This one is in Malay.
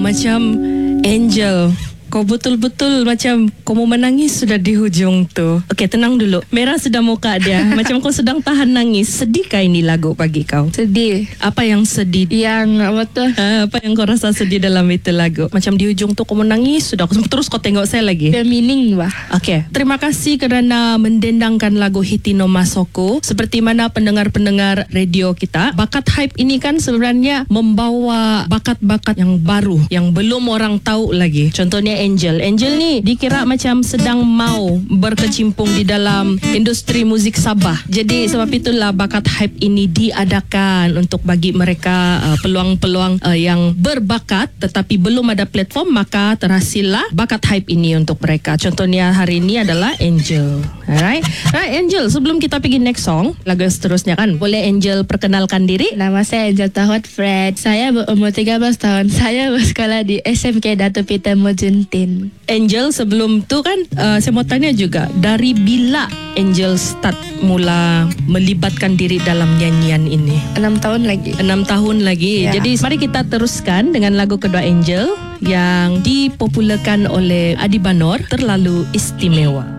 macam Angel, kau betul-betul macam kau mau menangis sudah di hujung tu. Okey, tenang dulu. Merah sudah muka dia. Macam kau sedang tahan nangis. Sedihkah ini lagu bagi kau? Sedih. Apa yang sedih? Yang apa tu? Apa yang kau rasa sedih dalam itu lagu? Macam di hujung tu kau menangis sudah. Terus kau tengok saya lagi. The meaning bah. Okey, terima kasih kerana mendendangkan lagu Hitino Masoko. Seperti mana pendengar-pendengar radio kita, bakat hype ini kan sebenarnya membawa bakat-bakat yang baru yang belum orang tahu lagi. Contohnya Angel ni dikira macam sedang mau berkecimpung di dalam industri muzik Sabah. Jadi sebab itulah bakat hype ini diadakan untuk bagi mereka peluang-peluang yang berbakat tetapi belum ada platform, maka terhasillah bakat hype ini untuk mereka. Contohnya hari ini adalah Angel. Alright Angel, sebelum kita pergi next song, lagu seterusnya kan, boleh Angel perkenalkan diri? Nama saya Angel Tahut Fred. Saya berumur 13 tahun. Saya bersekolah di SMK Dato' Peter Mojuntin. Angel, sebelum tu kan saya mau tanya juga, dari bila Angel start mula melibatkan diri dalam nyanyian ini? 6 tahun lagi. 6 tahun lagi. Ya. Jadi mari kita teruskan dengan lagu kedua Angel yang dipopularkan oleh Adi Banor, Terlalu Istimewa.